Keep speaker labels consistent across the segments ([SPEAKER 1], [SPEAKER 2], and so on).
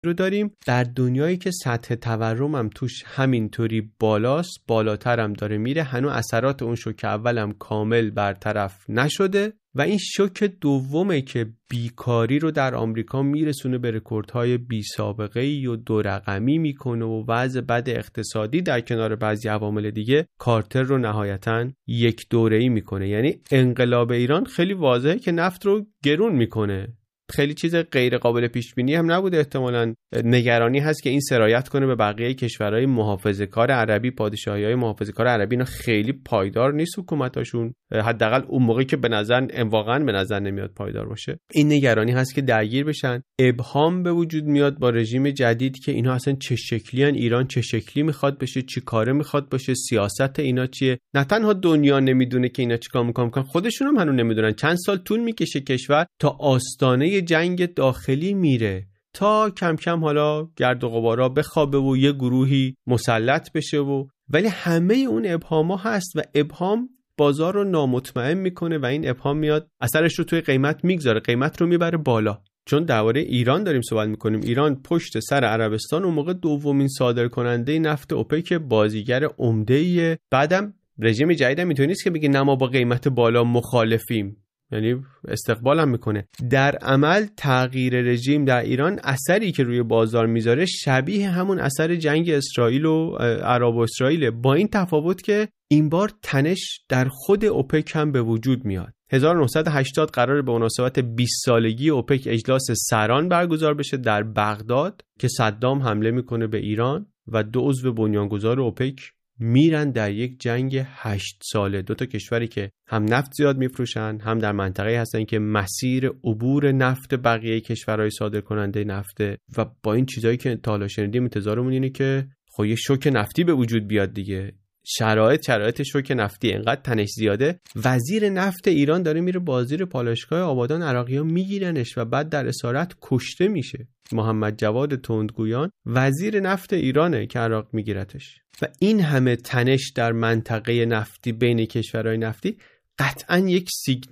[SPEAKER 1] رو داریم. در دنیایی که سطح تورم هم توش همینطوری بالاست، بالاتر هم داره میره، هنوز اثرات اون شوک اول هم کامل برطرف نشده و این شوک دومه که بیکاری رو در آمریکا میرسونه به رکوردهای بی سابقه‌ای و 2 رقمی میکنه و وضع بد اقتصادی در کنار بعضی عوامل دیگه کارتر رو نهایتاً 1 دوره‌ای میکنه. یعنی انقلاب ایران خیلی واضحه که نفت رو گرون میکنه. خیلی چیز غیر قابل پیش بینی هم نبوده. احتمالاً نگرانی هست که این سرایت کنه به بقیه کشورهای محافظه‌کار عربی. پادشاهی‌های محافظه‌کار عربی اینا خیلی پایدار نیست حکومتاشون، حداقل اون موقعی که واقعاً به نظر نمیاد پایدار باشه. این نگرانی هست که درگیر بشن. ابهام به وجود میاد با رژیم جدید که اینا اصلا چه شکلی ان، ایران چه شکلی میخواد بشه، چی کاره میخواد باشه، سیاست اینا چیه. نه تنها دنیا نمیدونه که اینا چیکار میکنن، خودشون هم هنوز نمیدونن. چند سال طول میکشه کشور تا آستانه جنگ داخلی میره، تا کم کم حالا گرد و غبارا بخوابه و یه گروهی مسلط بشه ولی همه اون ابهاما هست و ابهام بازار رو نامطمئن میکنه و این ابهام میاد اثرش رو توی قیمت میگذاره، قیمت رو میبره بالا. چون درباره ایران داریم صحبت میکنیم، ایران پشت سر عربستان اون موقع دومین صادرکننده نفت اوپک، بازیگر عمده‌ایه. بعدم رژیم جدیدم اینطوری نیست که بگه نه ما با قیمت بالا مخالفیم، یعنی استقبال هم میکنه. در عمل تغییر رژیم در ایران اثری که روی بازار میذاره شبیه همون اثر جنگ اسرائیل و عرب و اسرائیل، با این تفاوت که این بار تنش در خود اوپک هم به وجود میاد. 1980 قراره به مناسبت 20 سالگی اوپک اجلاس سران برگزار بشه در بغداد که صدام حمله میکنه به ایران و 2 عضو بنیانگذار اوپک میرن در یک جنگ 8 ساله. 2 تا کشوری که هم نفت زیاد میفروشن، هم در منطقه‌ای هستن که مسیر عبور نفت بقیه کشورهای صادرکننده نفته و با این چیزایی که تا حالا شنیدیم انتظارمون اینه که خب یه شوک نفتی به وجود بیاد دیگه. شرایط شوک نفتی انقدر تنش زیاده، وزیر نفت ایران داره میره بازیر پالایشگاه آبادان، عراقی‌ها میگیرنش و بعد در اسارت کشته میشه. محمد جواد تندگویان وزیر نفت ایرانه که عراق میگیرتش. و این همه تنش در منطقه نفتی بین کشورهای نفتی قطعاً یک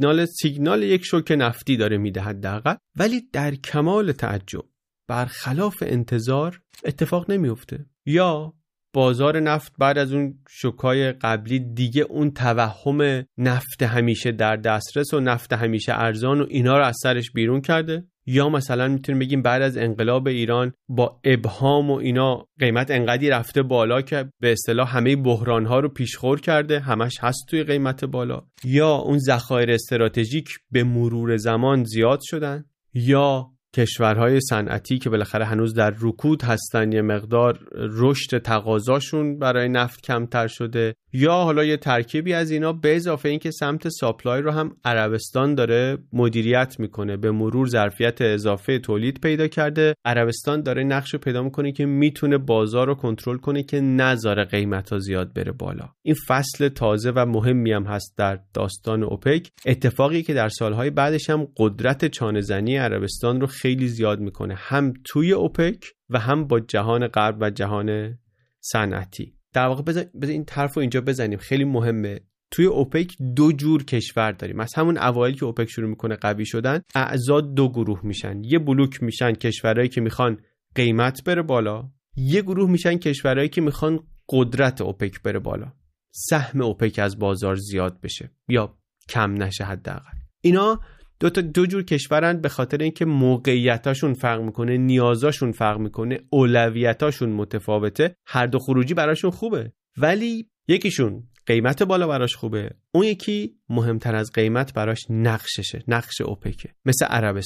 [SPEAKER 1] سیگنال یک شوک نفتی داره میده حداقل، ولی در کمال تعجب برخلاف انتظار اتفاق نمیفته. یا بازار نفت بعد از اون شوکای قبلی دیگه اون توهم نفت همیشه در دسترس و نفت همیشه ارزان و اینا رو از سرش بیرون کرده، یا مثلا میتونیم بگیم بعد از انقلاب ایران با ابهام و اینا قیمت انقدری رفته بالا که به اصطلاح همه بحران‌ها رو پیشخور کرده، همش هست توی قیمت بالا، یا اون ذخایر استراتژیک به مرور زمان زیاد شدن، یا کشورهای صنعتی که بالاخره هنوز در رکود هستن یه مقدار رشد تقاضاشون برای نفت کمتر شده، یا حالا یه ترکیبی از اینا، به اضافه این که سمت ساپلای رو هم عربستان داره مدیریت میکنه، به مرور ظرفیت اضافه تولید پیدا کرده. عربستان داره نقش رو پیدا میکنه که میتونه بازار رو کنترل کنه که نذاره قیمت‌ها زیاد بره بالا. این فصل تازه و مهمی هم هست در داستان اوپک، اتفاقی که در سالهای بعدش هم قدرت چانه‌زنی عربستان رو خیلی زیاد میکنه، هم توی اوپک و هم با جهان غرب و جهان صنعتی. در واقع بذار این طرف رو اینجا بزنیم، خیلی مهمه. توی اوپک 2 جور کشور داریم. از همون اوایل که اوپک شروع میکنه قوی شدن، اعضا 2 گروه میشن. یه بلوک میشن کشورهایی که میخوان قیمت بره بالا، یه گروه میشن کشورهایی که میخوان قدرت اوپک بره بالا، سهم اوپک از بازار زیاد بشه یا کم نشه حداقل. اینا دو جور کشورن به خاطر اینکه موقعیتاشون فرق میکنه، نیازاشون فرق میکنه، اولویتاشون متفاوته. هر دو خروجی براشون خوبه، ولی یکیشون قیمت بالا براش خوبه، اون یکی مهمتر از قیمت براش نقششه، نقش اوپکه. مثل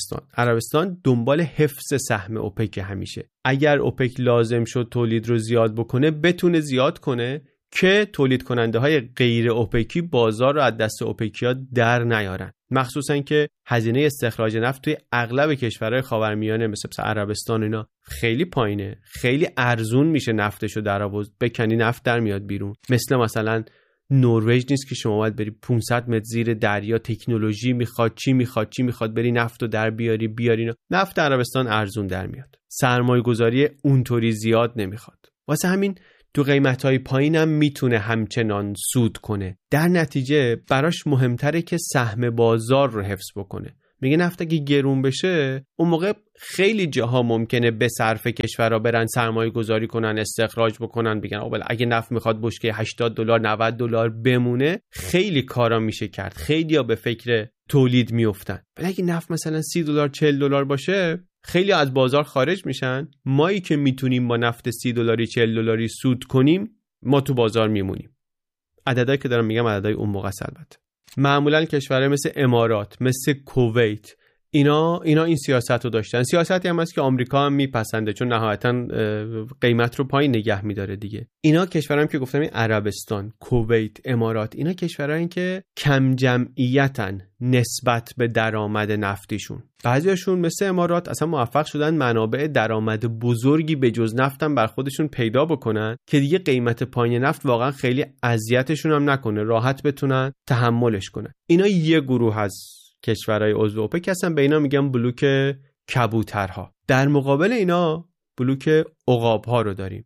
[SPEAKER 1] عربستان دنبال حفظ سهم اوپک همیشه. اگر اوپک لازم شد تولید رو زیاد بکنه، بتونه زیاد کنه که تولید کننده های غیر اوپکی بازار رو از دست اوپکیا در نیارن. مخصوصا که هزینه استخراج نفت توی اغلب کشورهای خاورمیانه مثل عربستان اینا خیلی پایینه، خیلی ارزون میشه نفتشو در آورد، بکنی نفت در میاد بیرون. مثلا نروژ نیست که شما باید بری 500 متر زیر دریا، تکنولوژی میخواد، چی میخواد بری نفتو در بیاری. نفت عربستان ارزون در میاد، سرمایه‌گذاری اونطوری زیاد نمیخواد. واسه همین تو قیمت‌های پایینم میتونه همچنان سود کنه. در نتیجه براش مهمتره که سهم بازار رو حفظ بکنه. میگه نفت اگه گرون بشه اون موقع خیلی جاها ممکنه به صرف کشورها برن سرمایه گذاری کنن، استخراج بکنن، بگن اگه نفت میخواد بشکه $80 $90 بمونه خیلی کارا میشه کرد، خیلیا به فکر تولید میافتن. ولی اگه نفت مثلا $30 $40 باشه خیلی از بازار خارج میشن، مایی که میتونیم با نفت $30 $40 سود کنیم ما تو بازار میمونیم. عددایی که دارم میگم عددای اون موقع البته. معمولا کشورهای مثل امارات، مثل کویت، اینا این سیاست رو داشتن. سیاستی هم هست که آمریکا هم میپسنده چون نهایتا قیمت رو پایین نگه میداره دیگه. اینا کشورام که گفتم، این عربستان، کویت، امارات، اینا کشورهایی که کم جمعیتن نسبت به درآمد نفتیشون. بعضیاشون مثل امارات اصلا موفق شدن منابع درآمد بزرگی به جز نفتم بر خودشون پیدا بکنن که دیگه قیمت پایین نفت واقعا خیلی اذیتشون هم نکنه، راحت بتونن تحملش کنن. اینا یه گروه از کشورهای عضو اوپک هستن، به اینا میگن بلوک کبوترها. در مقابل اینا بلوک عقاب‌ها رو داریم.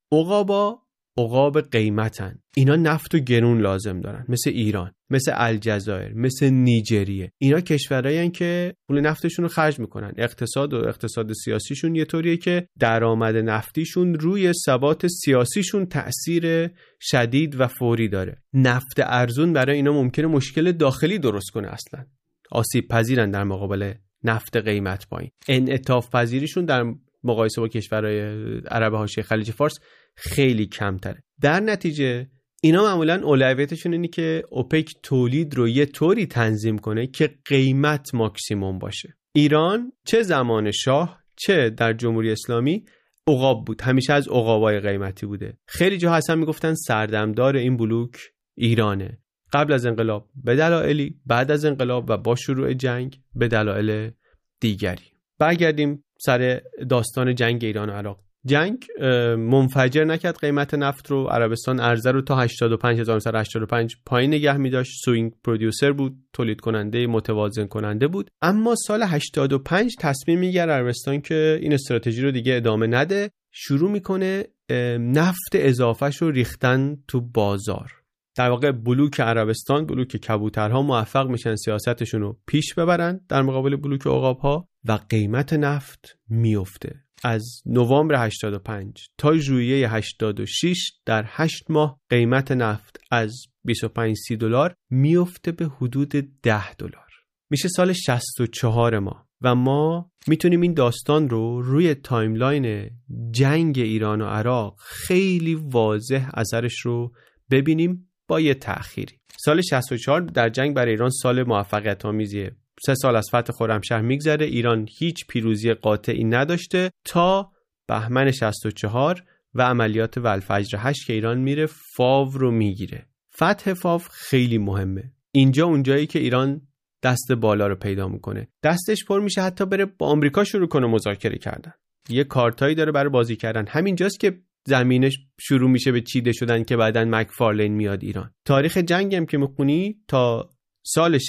[SPEAKER 1] عقاب قیمتن. اینا نفت و گرون لازم دارن، مثل ایران، مثل الجزایر، مثل نیجریه. اینا کشورهایی هستن که پول نفتشون رو خرج میکنن. اقتصاد سیاسیشون یه طوریه که درآمد نفتیشون روی ثبات سیاسیشون تأثیر شدید و فوری داره. نفت ارزون برای اینا ممکنه مشکل داخلی درست کنه، اصلا آسیب پذیرن در مقابل نفت قیمت پایین. انعطاف پذیریشون در مقایسه با کشورهای عرب حاشیه خلیج فارس خیلی کمتره. در نتیجه اینا معمولاً اولویتشون اینه که اوپک تولید رو یه طوری تنظیم کنه که قیمت ماکسیموم باشه. ایران چه زمان شاه چه در جمهوری اسلامی عقاب بود، همیشه از عقابای قیمتی بوده. خیلی جاها اصلا میگفتن سردمدار این بلوک ایرانه. قبل از انقلاب به دلایلی، بعد از انقلاب و با شروع جنگ به دلایل دیگری. برگردیم سر داستان جنگ ایران و عراق. جنگ منفجر نکرد قیمت نفت رو. عربستان عرضه رو تا 85 پایین نگه می داشت. سوینگ پرودیوسر بود، تولید کننده متوازن کننده بود. اما سال 85 تصمیم میگیره عربستان که این استراتژی رو دیگه ادامه نده، شروع میکنه نفت اضافهش رو ریختن تو بازار. در واقع بلوک عربستان، بلوک کبوترها موفق میشن سیاستشون رو پیش ببرن در مقابل بلوک عقابها و قیمت نفت میفته. از نوامبر 85 تا ژوئیه 86 در 8 ماه قیمت نفت از $25-30 میفته به حدود $10. میشه سال 64 ما و ما میتونیم این داستان رو روی تایملاین جنگ ایران و عراق خیلی واضح اثرش رو ببینیم با یه تأخیری. سال 64 در جنگ برای ایران سال موفقیت آمیزیه. 3 سال از فتح خرمشهر میگذره، ایران هیچ پیروزی قاطعی نداشته تا بهمن 64 و عملیات والفجر 8 که ایران میره فاو رو میگیره. فتح فاو خیلی مهمه. اینجا اونجایی که ایران دست بالا رو پیدا میکنه، دستش پر میشه حتی بره با آمریکا شروع کنه مذاکره کردن. یه کارتایی داره برای بازی کردن. همینجاست که زمینش شروع میشه به چیده شدن که بعداً مکفارلین میاد ایران. تاریخ جنگ هم که میخونی تا سال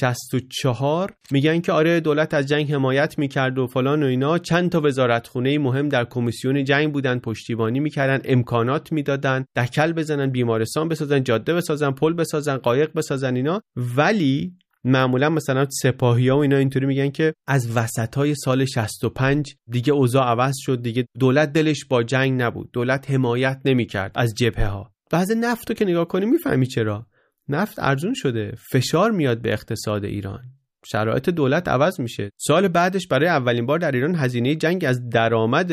[SPEAKER 1] 64 میگن که آره دولت از جنگ حمایت میکرد و فلان و اینا. چند تا وزارتخونه مهم در کمیسیون جنگ بودن، پشتیبانی میکردن، امکانات میدادن، دکل بزنن، بیمارستان بسازن، جاده بسازن، پل بسازن، قایق بسازن اینا. ولی معمولا مثلا سپاهی‌ها و اینا اینطوری میگن که از وسطای سال 65 دیگه اوضاع عوض شد، دیگه دولت دلش با جنگ نبود، دولت حمایت نمیکرد از جبهه‌ها. بعضی نفتو که نگاه کنی میفهمی چرا. نفت ارزون شده، فشار میاد به اقتصاد ایران، شرایط دولت عوض میشه. سال بعدش برای اولین بار در ایران هزینه جنگ از درآمد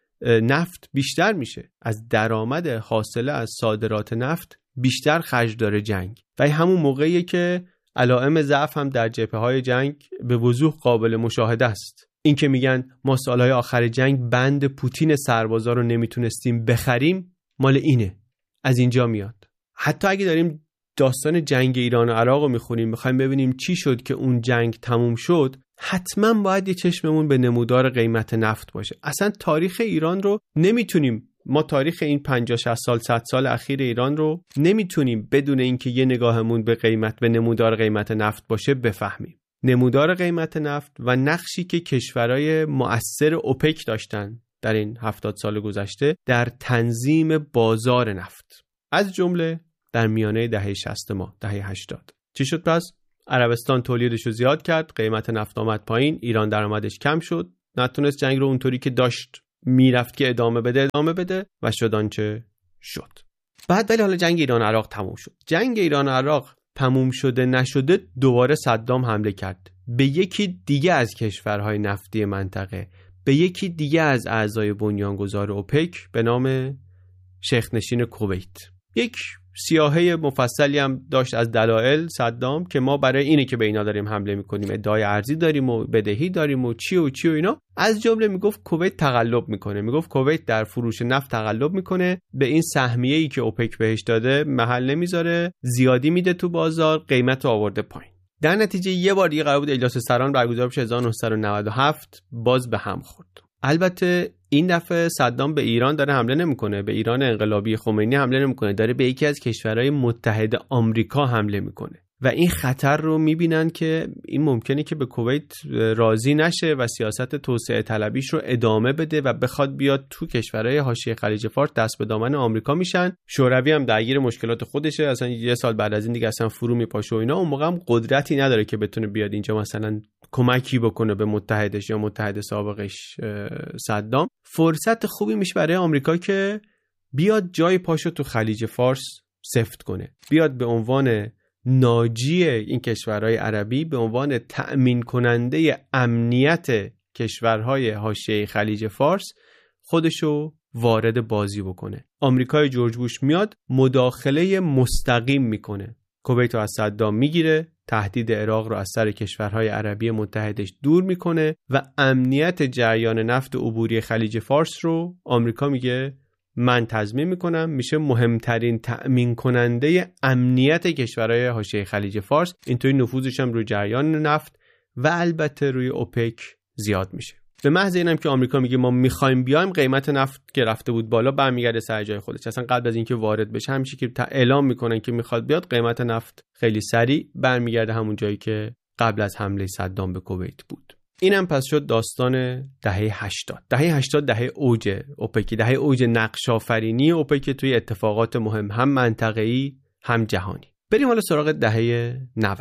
[SPEAKER 1] نفت بیشتر میشه، از درآمد حاصله از صادرات نفت بیشتر خرج داره جنگ. و همون موقعیه که علائم ضعف هم در جبهه‌های جنگ به وضوح قابل مشاهده است. این که میگن ما سالهای آخر جنگ بند پوتین سربازا رو نمیتونستیم بخریم، مال اینه، از اینجا میاد. حتی اگه داریم داستان جنگ ایران و عراق رو میخونیم، میخوایم ببینیم چی شد که اون جنگ تموم شد، حتما باید یه چشممون به نمودار قیمت نفت باشه. اصلا تاریخ ایران رو نمیتونیم، ما تاریخ این 50-60 سال 100 سال اخیر ایران رو نمیتونیم بدون اینکه یه نگاهمون به قیمت، به نمودار قیمت نفت باشه بفهمیم. نمودار قیمت نفت و نقشی که کشورهای مؤثر اوپک داشتن در این 70 سال گذشته در تنظیم بازار نفت، از جمله در میانه دهه 60 ما، دهه 80. چی شد پس؟ عربستان تولیدش رو زیاد کرد، قیمت نفت آمد پایین، ایران درآمدش کم شد، نتونست جنگ رو اونطوری که داشت میرفت که ادامه بده و شد آنچه شد. بعد ولی حالا جنگ ایران عراق تموم شد. جنگ ایران عراق تموم شده نشده دوباره صدام حمله کرد به یکی دیگه از کشورهای نفتی منطقه، به یکی دیگه از اعضای بنیانگذار اوپک به نام شیخ نشین کویت. یک سیاهه مفصلی هم داشت از دلایل صدام که ما برای اینه که به اینا داریم حمله میکنیم، ادعای ارزی داریم و بدهی داریم و چی و اینا. از جمله میگفت کویت تقلب میکنه، میگفت کویت در فروش نفت تقلب میکنه، به این سهمیه‌ای که اوپک بهش داده محل نمیذاره، زیادی میده تو بازار، قیمت رو آورده پایین. در نتیجه یه بار دیگه قرار بود اجلاس سران برگزار بشه 1997، باز به هم خورد. البته این دفعه صدام به ایران داره حمله نمیکنه، به ایران انقلابی خمینی حمله نمیکنه، داره به یکی از کشورهای متحد آمریکا حمله میکنه و این خطر رو میبینن که این ممکنه که به کویت راضی نشه و سیاست توسعه طلبیش رو ادامه بده و بخواد بیاد تو کشورهای حاشیه خلیج فارس دست به دامن آمریکا میشن. شوروی هم درگیر مشکلات خودشه، اصلا یه سال بعد از این دیگه اصلا فرو میپاشه و اینا. اون موقع هم قدرتی نداره که بتونه بیاد اینجا مثلا کمکی بکنه به متحدش یا متحد سابقش صدام. فرصت خوبی میشه برای آمریکا که بیاد جای پاشو تو خلیج فارس سفت کنه، بیاد به عنوان ناجی این کشورهای عربی، به عنوان تأمین کننده امنیت کشورهای حاشیه خلیج فارس خودشو وارد بازی بکنه. آمریکای جورج بوش میاد مداخله مستقیم میکنه، کویت رو از صدام میگیره، تهدید عراق رو از سر کشورهای عربی متحدش دور میکنه و امنیت جریان نفت عبوری خلیج فارس رو آمریکا میگه من تضمین میکنم، میشه مهمترین تأمین کننده امنیت کشورهای حاشیه خلیج فارس. اینطوری نفوذش هم روی جریان نفت و البته روی اوپک زیاد میشه. به محض اینم که آمریکا میگه ما میخوایم بیایم، قیمت نفت که رفته بود بالا برمیگرده سر جای خودش. اصلا قبل از اینکه وارد بشه همیشه که اعلام میکنن که میخواد بیاد، قیمت نفت خیلی سریع برمیگرده همون جایی که قبل از حمله صدام به کویت بود. اینم پس شد داستان دهه 80. دهه 80 دهه اوج اوپک، دهه اوج نقش آفرینی اوپک توی اتفاقات مهم، هم منطقه‌ای هم جهانی. بریم حالا سراغ دهه 90.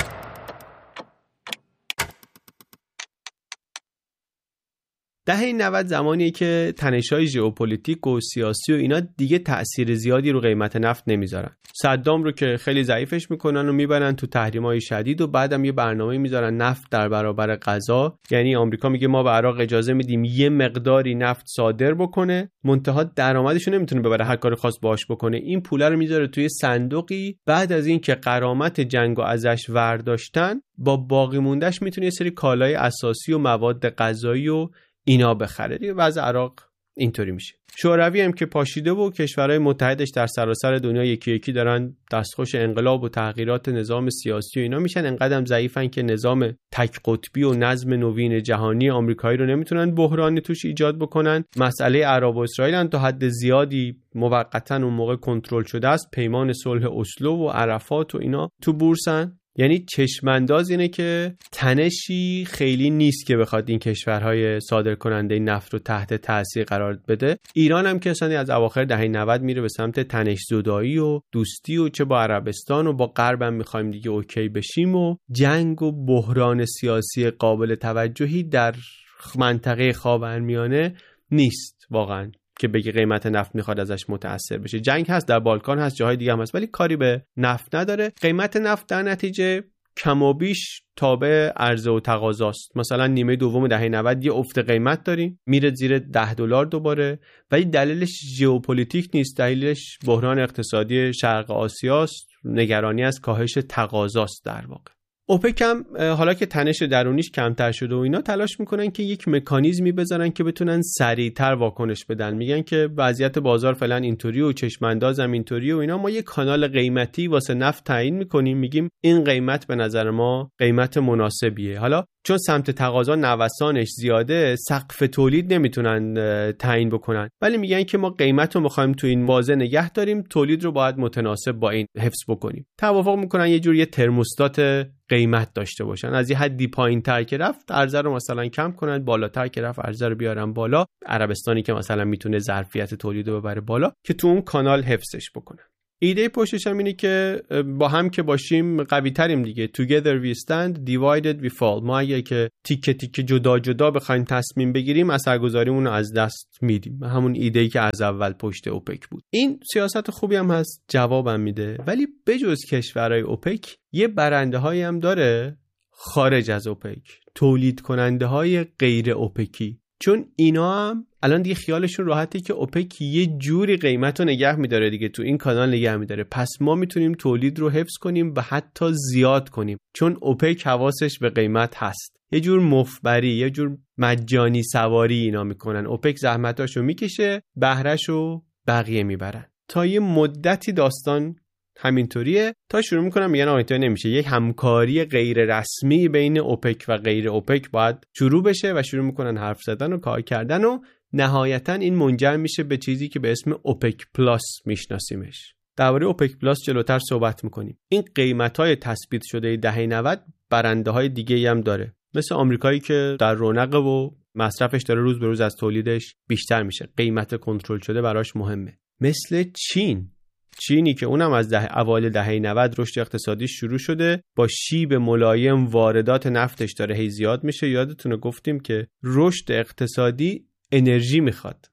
[SPEAKER 1] دهه 90 زمانیه که تنش‌های ژئوپلیتیک و سیاسی و اینا دیگه تأثیر زیادی رو قیمت نفت نمیذارن. صدام رو که خیلی ضعیفش میکنن و میبرن تو تحریم‌های شدید و بعدم یه برنامه میذارن نفت در برابر غذا. یعنی آمریکا میگه ما به عراق اجازه میدیم یه مقداری نفت صادر بکنه، منتها درآمدش رو نمیتونه ببره، هر کاری خواست باهاش بکنه. این پوله رو میذاره توی صندوقی، بعد از این که غرامت جنگو ازش ورداشتن، با باقی موندهش میتونه یه سری کالای اساسی و مواد غذایی و اینا بخره. دیگه وضع عراق اینطوری میشه. شوروی هم که پاشیده و کشورهای متحدش در سراسر دنیا یکی یکی دارن دستخوش انقلاب و تغییرات نظام سیاسی و اینا میشن، انقدرم ضعیفن که نظام تک قطبی و نظم نوین جهانی آمریکایی رو نمیتونن بحرانی توش ایجاد بکنن. مسئله عرب و اسرائیل هم تا حد زیادی موقتا اون موقع کنترل شده است. پیمان صلح اسلو و عرفات و اینا تو بورسن. یعنی چشمانداز اینه که تنشی خیلی نیست که بخواد این کشورهای صادر کننده نفت رو تحت تاثیر قرار بده. ایران هم که اصلا از اواخر دهه 90 میره به سمت تنش زدایی و دوستی و چه با عربستان و با غرب هم میخوایم دیگه اوکی بشیم و جنگ و بحران سیاسی قابل توجهی در منطقه خاورمیانه نیست واقعا که بگی قیمت نفت میخواد ازش متاثر بشه. جنگ هست، در بالکان هست، جاهای دیگه هم هست، ولی کاری به نفت نداره. قیمت نفت در نتیجه کم و بیش تابع عرضه و تقاضاست. مثلا نیمه دوم دهه 90 یه افت قیمت داریم، میره زیر $10 دوباره، ولی دلیلش ژئوپلیتیک نیست، دلیلش بحران اقتصادی شرق آسیاست، نگرانی از کاهش تقاضاست در واقع. اوپک هم حالا که تنش درونیش کمتر شده و اینا، تلاش میکنن که یک مکانیزمی بذارن که بتونن سریعتر واکنش بدن. میگن که وضعیت بازار فعلا اینطوری و چشماندازم اینطوری و اینا، ما یک کانال قیمتی واسه نفت تعیین میکنیم، میگیم این قیمت به نظر ما قیمت مناسبیه. حالا چون سمت تقاضا نوسانش زیاده، سقف تولید نمیتونن تعیین بکنن، ولی میگن که ما قیمت رو میخوایم تو این بازه نگه داریم، تولید رو باید متناسب با این حفظ بکنیم. توافق میکنن یه جور یه ترموستات قیمت داشته باشن، از یه حدی پایین‌تر که رفت عرضه رو مثلا کم کنن، بالاتر که رفت عرضه رو بیارن بالا. عربستانی که مثلا میتونه ظرفیت تولید رو ببره بالا که تو اون کانال حفظش بکنن. ایده پشتش هم اینه که با هم که باشیم قوی تریم دیگه. Together we stand, divided we fall. ما اگه که تیکه تیکه جدا جدا بخوایم تصمیم بگیریم اثرگذاریمون رو از دست میدیم. همون ایده‌ای که از اول پشت اوپک بود. این سیاست خوبی هم هست، جوابم میده. ولی بجز کشورهای اوپک یه برنده‌هایی هم داره خارج از اوپک، تولید کننده های غیر اوپکی. چون اینا هم الان دیگه خیالشون راحته که اوپک یه جوری قیمت رو نگه میداره دیگه، تو این کانال نگه میداره، پس ما میتونیم تولید رو حفظ کنیم و حتی زیاد کنیم، چون اوپک حواسش به قیمت هست. یه جور مفبری، یه جور مجانی سواری اینا میکنن. اوپک زحمتاشو میکشه، بهرهشو بقیه میبرن. تا یه مدتی داستان همینطوریه تا شروع میکنم میگن آیتا نمیشه، یک همکاری غیر رسمی بین اوپک و غیر اوپک باید شروع بشه و شروع میکنن حرف زدن و کار کردن و نهایتا این منجر میشه به چیزی که به اسم اوپک پلاس میشناسیمش. درباره اوپک پلاس جلوتر صحبت میکنیم. این قیمت‌های تثبیت شده دهه 90 برنده‌های دیگه‌ای هم داره، مثل آمریکایی که در رونق و مصرفش داره روز به روز از تولیدش بیشتر میشه، قیمت کنترل شده براش مهمه. مثل چینی که اونم از اوایل دهه 90 رشد اقتصادی شروع شده، با شیب ملایم واردات نفتش داره هی زیاد میشه. یادتونه گفتیم که رشد اقتصادی انرژی میخواد،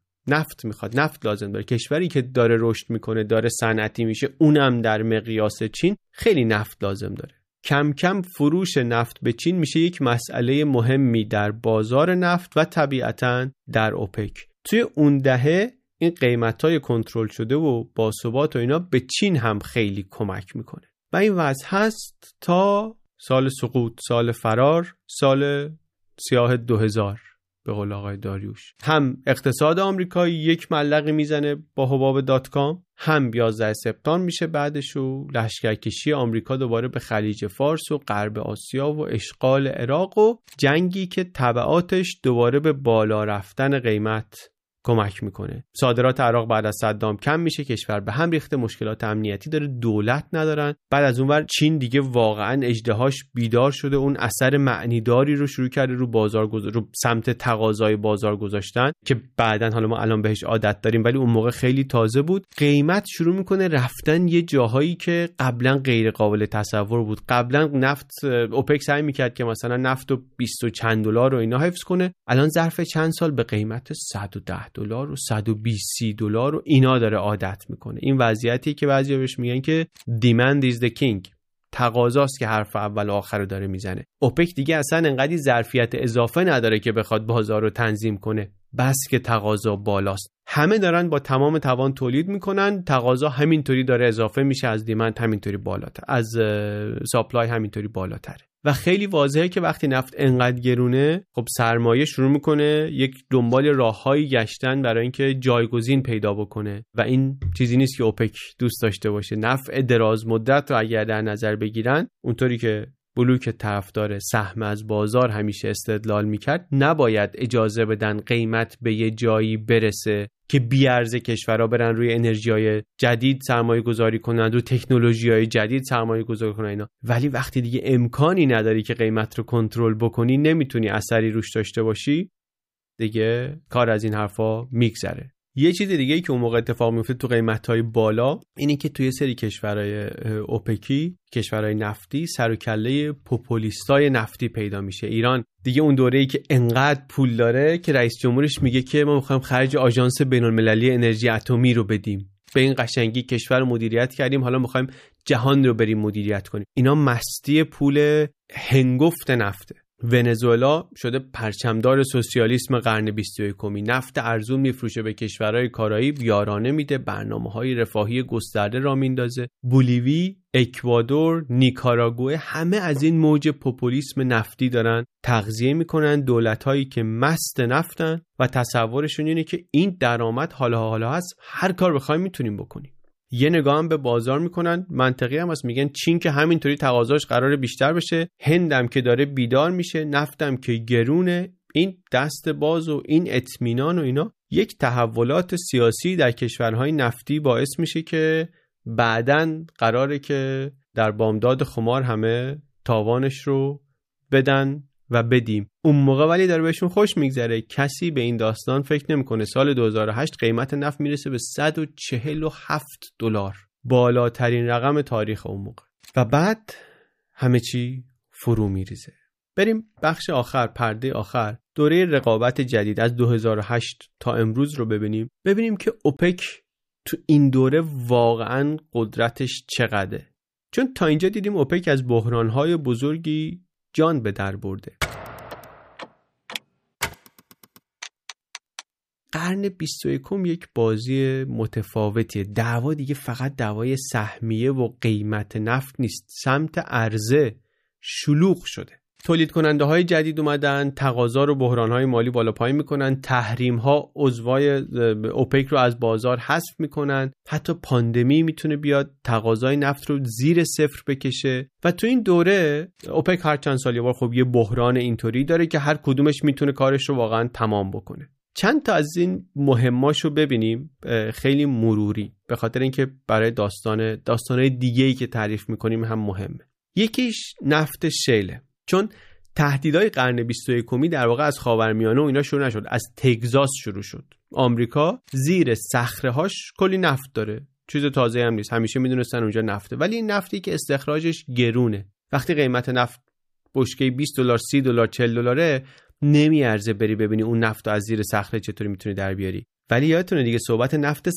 [SPEAKER 1] نفت لازم داره. کشوری که داره رشد میکنه، داره صنعتی میشه، اونم در مقیاس چین خیلی نفت لازم داره. کم کم فروش نفت به چین میشه یک مسئله مهمی در بازار نفت و طبیعتاً در اوپک. توی اون دهه این قیمت‌های کنترل شده و باثبات و اینا به چین هم خیلی کمک میکنه و این وضع هست تا سال سقوط، سال فرار، سال سیاه 2000 به قول آقای داریوش. هم اقتصاد آمریکایی یک ملقی میزنه با حباب .com، هم 11 سپتامبر میشه بعدش و لشکرکشی آمریکا دوباره به خلیج فارس و غرب آسیا و اشغال عراق و جنگی که تبعاتش دوباره به بالا رفتن قیمت کمک میکنه. صادرات عراق بعد از صدام کم میشه، کشور به هم ریخته، مشکلات امنیتی داره، دولت ندارن. بعد از اونور چین دیگه واقعا اژدهاش بیدار شده، اون اثر معنیداری رو شروع کرده رو بازار رو سمت تقاضای بازار گذاشتن که بعدن حالا ما الان بهش عادت داریم ولی اون موقع خیلی تازه بود. قیمت شروع میکنه رفتن یه جاهایی که قبلا غیر قابل تصور بود. قبلا نفت اوپک سعی میکرد که مثلا نفت رو 20 و چند دلار رو اینا حفظ کنه، الان ظرف چند سال به قیمت 110 دلار و 120 دلار و اینا داره عادت میکنه. این وضعیتی که بعضیا بهش میگن که demand is the king، تقاضاست که حرف اول و آخر رو داره میزنه. اوپک دیگه اصلا انقدی ظرفیت اضافه نداره که بخواد بازار رو تنظیم کنه، بس که تقاضا بالاست. همه دارن با تمام توان تولید میکنن، تقاضا همینطوری داره اضافه میشه، از دیمند همینطوری بالاتر، از ساپلای همینطوری بالاتره و خیلی واضحه که وقتی نفت انقدر گرونه، خب سرمایه شروع میکنه یک دنبال راههایی گشتن برای اینکه جایگزین پیدا بکنه و این چیزی نیست که اوپک دوست داشته باشه. نفع دراز مدت رو اگر در نظر بگیرن، اونطوری که بلوک طرفدار سهم از بازار همیشه استدلال میکرد، نباید اجازه بدن قیمت به یه جایی برسه که بیارزه کشورها برن روی انرژی‌های جدید سرمایه گذاری کنن، روی تکنولوژی‌های جدید سرمایه گذاری کنن اینا. ولی وقتی دیگه امکانی نداری که قیمت رو کنترل بکنی، نمیتونی اثری روش داشته باشی، دیگه کار از این حرفا میگذره. یه چیز دیگه که اون موقع اتفاق میفته تو قیمت‌های بالا اینه که توی سری کشورهای اوپکی، کشورهای نفتی، سر و کله پوپولیستای نفتی پیدا میشه. ایران دیگه اون دوره‌ای که انقدر پول داره که رئیس جمهورش میگه که ما می‌خوایم خرج آژانس بین‌المللی انرژی اتمی رو بدیم. به این قشنگی کشور رو مدیریت کردیم، حالا می‌خوایم جهان رو بریم مدیریت کنیم. اینا مستی پول هنگفت نفته. ونزوئلا شده پرچمدار سوسیالیسم قرن 21. نفت ارزون میفروشه به کشورهای کارائیب، یارانه میده، برنامه‌های رفاهی گسترده را میندازه. بولیوی، اکوادور، نیکاراگوئه، همه از این موج پوپولیسم نفتی دارن تغذیه میکنن. دولت‌هایی که مست نفتن و تصورشون اینه که این درآمد حالا هست، هر کار بخوایم میتونیم بکنیم. یه نگاه هم به بازار میکنن، منطقی هم هست، میگن چین که همینطوری تقاضاش قراره بیشتر بشه، هندم که داره بیدار میشه، نفتم که گرونه. این دست باز و این اطمینان و اینا یک تحولات سیاسی در کشورهای نفتی باعث میشه که بعدن قراره که در بامداد خمار همه تاوانش رو بدن و بدیم. اون موقع ولی داره بهشون خوش میگذره، کسی به این داستان فکر نمیکنه. سال 2008 قیمت نفت میرسه به 147 دلار. بالاترین رقم تاریخ اون موقع و بعد همه چی فرو میریزه. بریم بخش آخر، پرده آخر، دوره رقابت جدید از 2008 تا امروز رو ببینیم که اوپک تو این دوره واقعاً قدرتش چقدره. چون تا اینجا دیدیم اوپک از بحران‌های بزرگی جان به در برده. قرن 21 یک بازی متفاوتیه. دعوا دیگه فقط دعوای سهمیه و قیمت نفت نیست، سمت عرضه شلوغ شده. تولید کننده های جدید اومدن، تقاضا رو بحران های مالی بالا پایین میکنن، تحریم ها عضوای اوپک رو از بازار حذف میکنن، حتی پاندمی میتونه بیاد تقاضای نفت رو زیر صفر بکشه و تو این دوره اوپک هر چند سال یه بار خب یه بحران اینطوری داره که هر کدومش میتونه کارش رو واقعا تمام بکنه. چند تا از این مهماشو ببینیم خیلی مروری، به خاطر اینکه برای داستانهای دیگه‌ای که تعریف میکنیم هم مهمه. یکیش نفت شیله، چون تهدیدهای قرن 21 در واقع از خاورمیانه و اینا شروع نشد، از تگزاس شروع شد. آمریکا زیر صخره‌هاش کلی نفت داره، چیز تازه هم نیست، همیشه میدونستن اونجا نفته، ولی این نفتی که استخراجش گرونه. وقتی قیمت نفت بشکه $20 $30 $40 نمیارزه بری ببینی اون نفت از زیر صخره چطوری میتونی در بیاری. ولی یادتونه دیگه صحبت نفت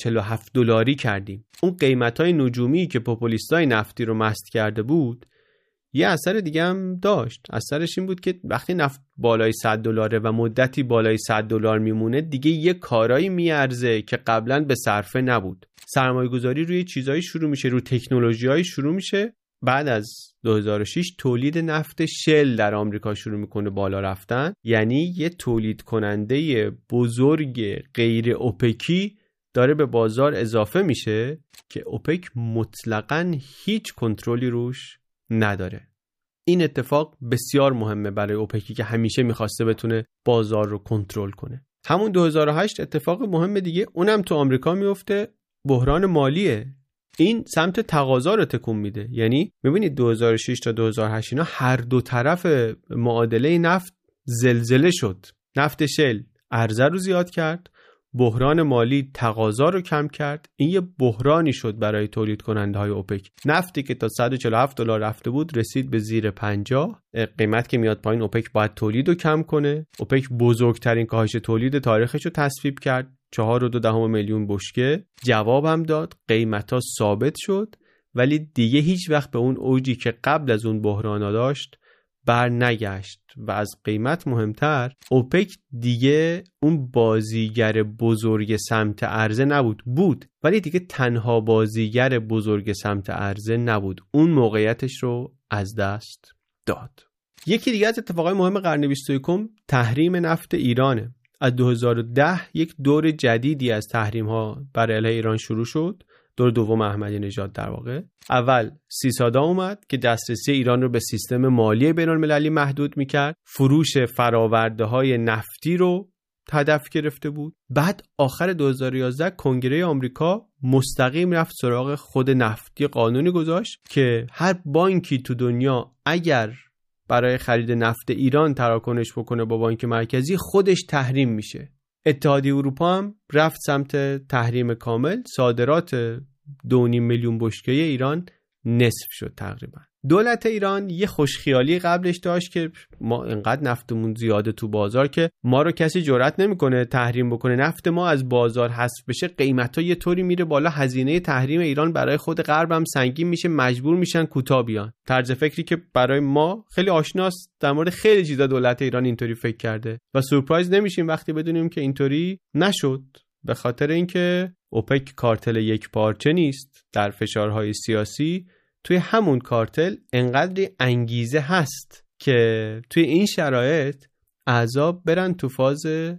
[SPEAKER 1] $147 کردیم. اون قیمتای نجومی که پوپولیستای نفتی رو مست کرده بود یه اثر دیگه هم داشت. اثرش این بود که وقتی نفت بالای $100 و مدتی بالای $100 میمونه دیگه یه کارایی میارزه که قبلا به صرفه نبود. سرمایه‌گذاری روی چیزایی شروع میشه، روی تکنولوژی‌های شروع میشه. بعد از 2006 تولید نفت شل در آمریکا شروع میکنه بالا رفتن، یعنی یه تولید کننده بزرگ غیر اوپکی داره به بازار اضافه میشه که اوپک مطلقاً هیچ کنترلی روش نداره. این اتفاق بسیار مهمه برای اوپکی که همیشه میخواسته بتونه بازار رو کنترل کنه. همون 2008 اتفاق مهم دیگه اونم تو آمریکا میفته، بحران مالیه. این سمت تقاضا رو تکون میده. یعنی میبینید 2006 تا 2008 اینا هر دو طرف معادله نفت زلزله شد. نفت شل عرضه رو زیاد کرد، بحران مالی تقاضا رو کم کرد. این یه بحرانی شد برای تولید کننده های اوپک. نفتی که تا $147 رفته بود رسید به زیر 50. قیمت که میاد پایین اوپک باید تولید رو کم کنه. اوپک بزرگترین کاهش تولید تاریخش رو تصویب کرد، 4.2 میلیون بشکه. جواب هم داد، قیمتا ثابت شد، ولی دیگه هیچ وقت به اون اوجی که قبل از اون بحرانا داشت بر نگشت و از قیمت مهمتر اوپک دیگه اون بازیگر بزرگ سمت عرضه بود، ولی دیگه تنها بازیگر بزرگ سمت عرضه نبود. اون موقعیتش رو از دست داد. یکی دیگه از اتفاقای مهم قرن 21 تحریم نفت ایرانه. از 2010 یک دور جدیدی از تحریم ها بر علیه ایران شروع شد. دور دوم احمدی نژاد در واقع. اول سیسادا اومد که دسترسی ایران رو به سیستم مالی بین‌المللی محدود میکرد، فروش فرآورده‌های نفتی رو هدف گرفته بود. بعد آخر 2011 کنگره آمریکا مستقیم رفت سراغ خود نفتی، قانونی گذاشت که هر بانکی تو دنیا اگر برای خرید نفت ایران تراکنش بکنه با بانک مرکزی خودش تحریم میشه. اتحادیه اروپا هم رفت سمت تحریم کامل. صادرات 2.5 میلیون بشکه ایران نصف شد تقریبا. دولت ایران یه خوشخیالی قبلش داشت که ما انقدر نفتمون زیاده تو بازار که ما رو کسی جرئت نمیکنه تحریم بکنه، نفت ما از بازار حذف بشه، قیمتا یه طوری میره بالا، هزینه تحریم ایران برای خود غرب هم سنگین میشه، مجبور میشن کوتاه بیان. طرز فکری که برای ما خیلی آشناست، در مورد خیلی چیزا دولت ایران اینطوری فکر کرده و سورپرایز نمیشیم وقتی بدونیم که اینطوری نشد، به خاطر اینکه اوپک کارتل یک پارچه نیست. در فشارهای سیاسی توی همون کارتل انقدر انگیزه هست که توی این شرایط اعضا برن تو فاز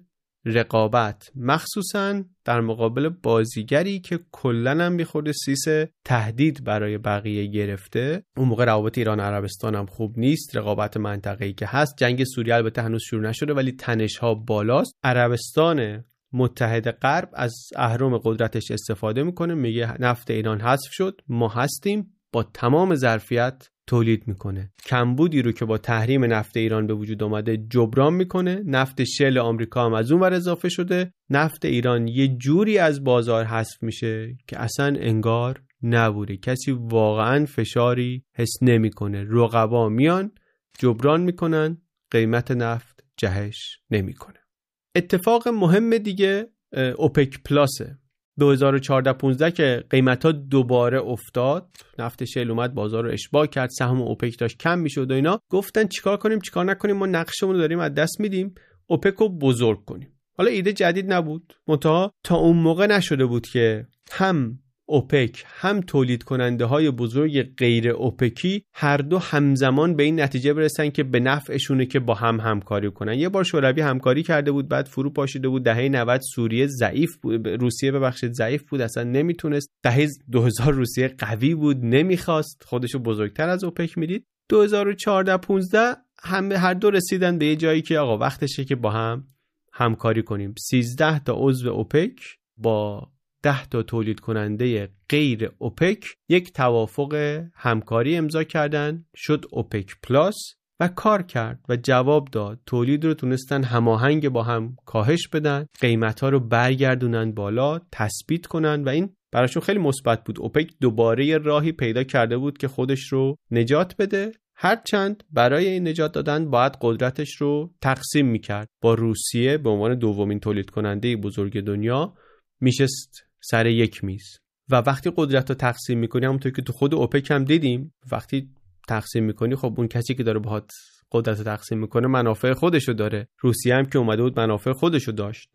[SPEAKER 1] رقابت، مخصوصاً در مقابل بازیگری که کلاً هم میخورده سیس تهدید برای بقیه گرفته. اون موقع روابط ایران عربستان هم خوب نیست، رقابت منطقه‌ای که هست. جنگ سوریه البته هنوز شروع نشده ولی تنش‌ها بالاست. عربستان متحد غرب از اهرم قدرتش استفاده میکنه، میگه نفت ایران حذف شد، ما هستیم، با تمام ظرفیت تولید میکنه. کمبودی رو که با تحریم نفت ایران به وجود اومده جبران میکنه. نفت شل آمریکا هم از اون ور اضافه شده. نفت ایران یه جوری از بازار حذف میشه که اصلا انگار نبوده. کسی واقعا فشاری حس نمیکنه. رقبا میان جبران میکنن، قیمت نفت جهش نمیکنه. اتفاق مهم دیگه اوپک پلاسه. 2014-15 که قیمتا دوباره افتاد، نفت شل اومد بازار رو اشباع کرد، سهم اوپک داشت کم میشد و اینا، گفتن چیکار کنیم چیکار نکنیم، ما نقشمون رو داریم از دست میدیم، اوپک رو بزرگ کنیم. حالا ایده جدید نبود، منتها تا اون موقع نشده بود که هم اوپک هم تولید کننده های بزرگ غیر اوپکی هر دو همزمان به این نتیجه برسن که به نفعشونه که با هم همکاری کنن. یه بار شوروی همکاری کرده بود، بعد فرو پاشیده بود. دهه 90 سوریه ضعیف بود، روسیه ضعیف بود، اصلا نمیتونست. دهه 2000 روسیه قوی بود، نمیخواست، خودشو بزرگتر از اوپک میدید. 2014-15 هر دو رسیدن به یه جایی که آقا وقتشه که با هم همکاری کنیم. 13 تا عضو اوپک با 10 تا تولید کننده غیر اوپک یک توافق همکاری امضا کردن، شد اوپک پلاس و کار کرد و جواب داد. تولید رو تونستن هماهنگ با هم کاهش بدن، قیمت‌ها رو برگردونن بالا، تثبیت کنن و این براشون خیلی مثبت بود. اوپک دوباره راهی پیدا کرده بود که خودش رو نجات بده، هرچند برای این نجات دادن باید قدرتش رو تقسیم میکرد. با روسیه به عنوان دومین تولید کننده بزرگ دنیا میشست سر یک میز و وقتی قدرت رو تقسیم میکنی، همونطور که تو خود اوپک هم دیدیم، وقتی تقسیم میکنی خب اون کسی که داره باهات قدرت رو تقسیم میکنه منافع خودشو داره. روسیه هم که اومده بود منافع خودشو داشت.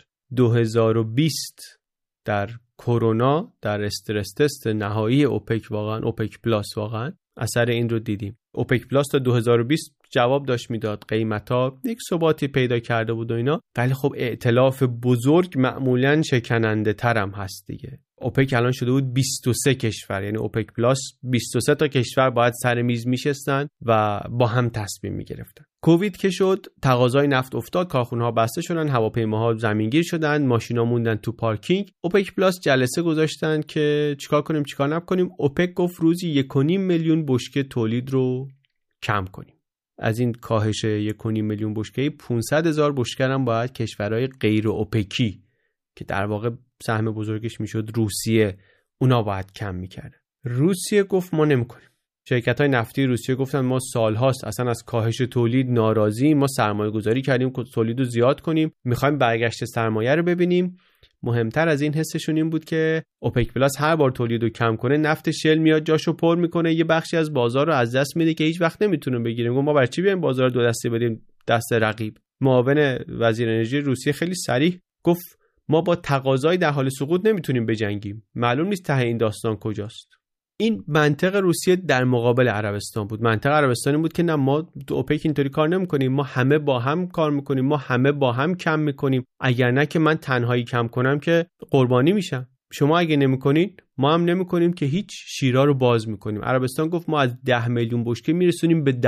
[SPEAKER 1] 2020 در کرونا، در استرس تست نهایی اوپک، واقعا اوپک پلاس واقعا اثر این رو دیدیم. اوپک پلاس تا 2020 جواب داشت میداد، قیمتا یک ثباتی پیدا کرده بود و اینا، ولی خب ائتلاف بزرگ معمولاً شکننده ترم هست دیگه. اوپک الان شده بود 23 کشور، یعنی اوپک پلاس 23 تا کشور باید سر میز میشستن و با هم تصمیم میگرفتن. کووید که شد، تقاضای نفت افتاد، کارخونه‌ها بسته شدن، هواپیماها زمینگیر شدن، ماشینا موندن تو پارکینگ. اوپک پلاس جلسه گذاشتن که چیکار کنیم چیکار نکنیم. اوپک گفت روزی 1.5 میلیون بشکه تولید رو کم کنیم. از این کاهش 1.5 میلیون بشکه 500,000 بشکه هم باید کشورهای غیر اوپکی که در واقع سهم بزرگش میشد روسیه، اونا باید کم میکرد. روسیه گفت ما نمیکنیم. شرکت‌های نفتی روسیه گفتن ما سالهاست اصلا از کاهش تولید ناراضی، ما سرمایه گذاری کردیم که تولید رو زیاد کنیم، میخوایم برگشت سرمایه رو ببینیم. مهمتر از این حسشون این بود که اوپک پلاس هر بار تولید رو کم کنه، نفت شل میاد جاشو پر میکنه، یه بخشی از بازار رو از دست میده که هیچ وقت نمیتونه بگیریم. ما برای چی بیایم بازار دو دسته بدیم دست رقیب؟ معاون وزیر انرژی روسیه خیلی صریح گفت ما با تقاضای در حال سقوط نمیتونیم بجنگیم، معلوم نیست ته این داستان کجاست. این منطق روسیه در مقابل عربستان بود. منطق عربستانی بود که نه، ما تو اوپک اینطوری کار نمی‌کنیم، ما همه با هم کار می‌کنیم، ما همه با هم کم می‌کنیم، اگر نه که من تنهایی کم کنم که قربانی میشم. شما اگه نمی‌کنید ما هم نمی‌کنیم که هیچ، شیرا رو باز می‌کنیم. عربستان گفت ما از 10 میلیون بشکه میرسونیم به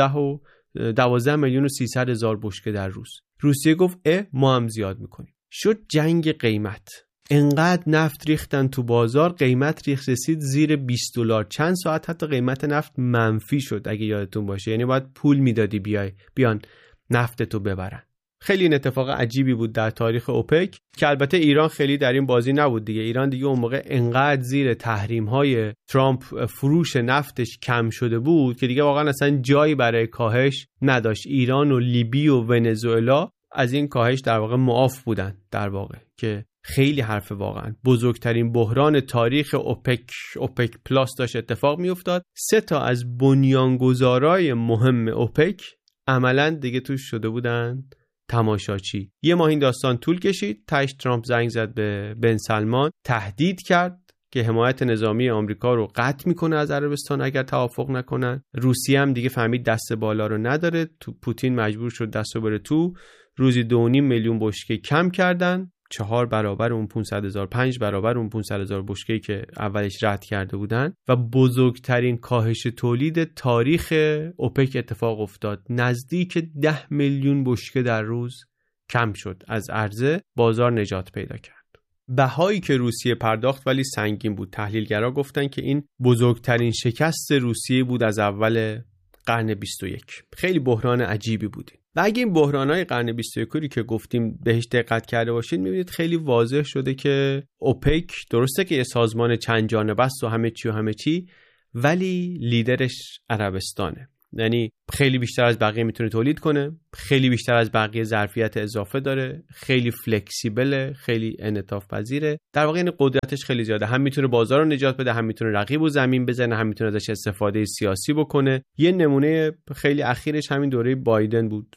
[SPEAKER 1] 12 میلیون و 300 هزار بشکه در روز. روسیه گفت ما هم زیاد می‌کنیم. شد جنگ قیمت. انقدر نفت ریختن تو بازار، قیمت رسید زیر $20. چند ساعت حتی قیمت نفت منفی شد اگه یادتون باشه، یعنی باید پول میدادی بیان نفتتو ببرن. خیلی این اتفاق عجیبی بود در تاریخ اوپک که البته ایران خیلی در این بازی نبود دیگه. ایران دیگه اون موقع انقدر زیر تحریم‌های ترامپ فروش نفتش کم شده بود که دیگه واقعا اصلا جایی برای کاهش نداشت. ایران و لیبی و ونزوئلا از این کاهش در واقع معاف بودن، در واقع که خیلی حرف واقعا بزرگترین بحران تاریخ اوپک پلاس داشت اتفاق می افتاد. 3 تا از بنیانگذارای مهم اوپک عملا دیگه توش شده بودن تماشاچی. یه ماه این داستان طول کشید، تاش ترامپ زنگ زد به بن سلمان، تهدید کرد که حمایت نظامی آمریکا رو قطع میکنه از عربستان اگر توافق نکنن. روسیه هم دیگه فهمید دست بالا رو نداره، تو پوتین مجبور شد دستو بره تو. روزی 2.5 میلیون بشکه کم کردن، 4 برابر اون 500,000، 5 برابر اون 500,000 بشکه‌ای که اولش رد کرده بودن و بزرگترین کاهش تولید تاریخ اوپک اتفاق افتاد. نزدیک 10 میلیون بشکه در روز کم شد از عرضه، بازار نجات پیدا کرد. بهایی که روسیه پرداخت ولی سنگین بود. تحلیلگرا گفتن که این بزرگترین شکست روسیه بود از اول قرن 21. خیلی بحران عجیبی بود. و اگه این بحران‌های قرن 21 که گفتیم بهش دقت کرده باشید می‌بینید خیلی واضح شده که اوپک درسته که یه سازمان چند جانبه است و همه چی ولی لیدرش عربستانه. یعنی خیلی بیشتر از بقیه میتونه تولید کنه، خیلی بیشتر از بقیه ظرفیت اضافه داره، خیلی فلکسیبله، خیلی انعطاف پذیره. در واقع این قدرتش خیلی زیاده، هم میتونه بازار رو نجات بده، هم میتونه رقیب رو زمین بزنه، هم میتونه ازش استفاده سیاسی بکنه. یه نمونه خیلی اخیرش همین دوره بایدن بود،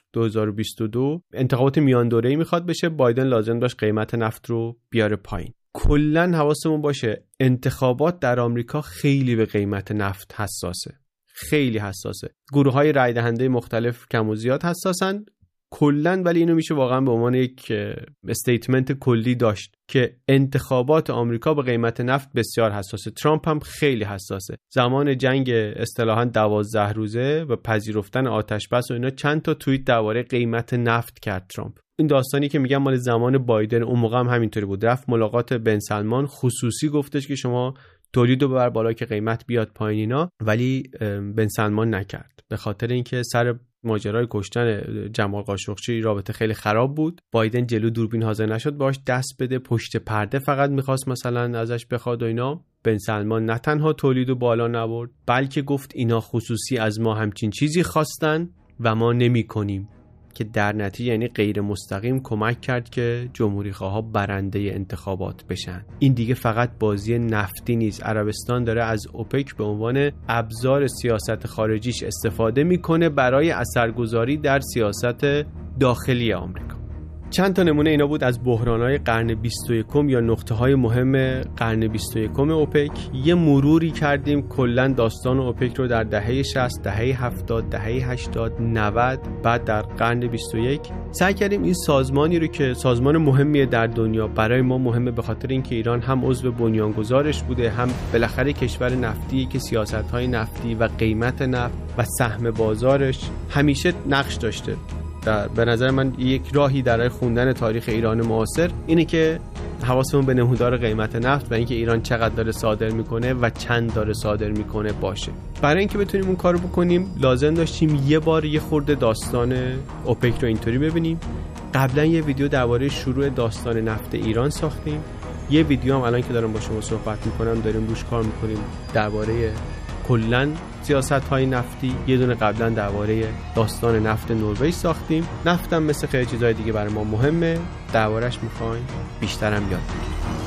[SPEAKER 1] 2022. انتخابات میان دوره‌ای میخواد بشه، بایدن لازم داشت قیمت نفت رو بیاره پایین. کلاً حواسمون باشه انتخابات در آمریکا خیلی به قیمت نفت حساسه، خیلی حساسه. گروه‌های رای دهنده مختلف کم و زیاد حساسن کلاً، ولی اینو میشه واقعا به عنوان یک استیتمنت کلی داشت که انتخابات آمریکا به قیمت نفت بسیار حساسه. ترامپ هم خیلی حساسه. زمان جنگ اصطلاحاً 12 روزه و پذیرفتن آتش بس و اینا چند تا توییت درباره قیمت نفت کرد ترامپ. این داستانی که میگم مال زمان بایدن، اون موقع هم همینطوری بود. رفت ملاقات بن سلمان، خصوصی گفتش که شما تولید رو ببر بالا که قیمت بیاد پایین اینا، ولی بن سلمان نکرد به خاطر اینکه سر ماجرای کشتن جمال قاشقچی رابطه خیلی خراب بود. بایدن جلو دوربین حاضر نشد باش دست بده، پشت پرده فقط میخواست مثلا ازش بخواد و اینا. بن سلمان نه تنها تولید رو بالا نبرد بلکه گفت اینا خصوصی از ما همچین چیزی خواستن و ما نمی کنیم، که در نتیجه یعنی غیر مستقیم کمک کرد که جمهوری خواها برنده انتخابات بشن. این دیگه فقط بازی نفتی نیست. عربستان داره از اوپک به عنوان ابزار سیاست خارجیش استفاده میکنه برای اثرگذاری در سیاست داخلی آمریکا. چند تا نمونه اینا بود از بحران‌های قرن 21 یا نقطه‌های مهم قرن 21 اوپک. یه مروری کردیم کلاً داستان اوپک رو در دهه 60، دهه 70، دهه 80، 90، بعد در قرن 21. سعی کردیم این سازمانی رو که سازمان مهمیه در دنیا، برای ما مهمه به خاطر اینکه ایران هم عضو بنیانگذارش بوده، هم بالاخره کشور نفتی که سیاست‌های نفتی و قیمت نفت و سهم بازارش همیشه نقش داشته. به نظر من یک راهی در خوندن تاریخ ایران معاصر اینه که حواسمون به نمودار قیمت نفت و اینکه ایران چقدر داره صادر میکنه و چند داره صادر میکنه باشه. برای اینکه بتونیم اون کارو بکنیم لازم داشتیم یه بار یه خورده داستان اوپک رو اینطوری ببینیم. قبلا یه ویدیو درباره شروع داستان نفت ایران ساختیم. یه ویدیو هم الان که دارم با شما صحبت میکنم داریم روش کار میکنیم درباره کلاً سیاست‌های نفتی. یه دونه قبلا درباره داستان نفت نروژ ساختیم. نفتم مثل خیلی چیزهای دیگه برای ما مهمه، دربارش می‌خوایم بیشترم یاد بگیریم.